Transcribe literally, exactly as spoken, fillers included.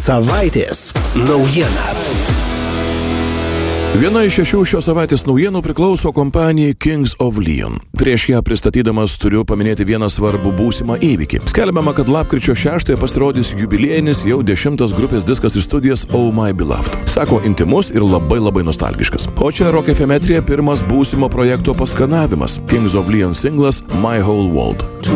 Savaitės naujiena. Viena iš šešių šios savaitės naujienų priklauso kompanijai Kings of Leon. Prieš ją pristatydamas turiu paminėti vieną svarbų būsimą įvykį. Skelbiama, kad lapkričio šeštąją pasirodys jubiliejinis jau dešimtas grupės diskas iš studijos Oh My Beloved. Sako, intimus ir labai labai nostalgiškas. O čia Rock F M eteryje pirmas būsimo projekto paskanavimas. Kings of Leon singlas My Whole World.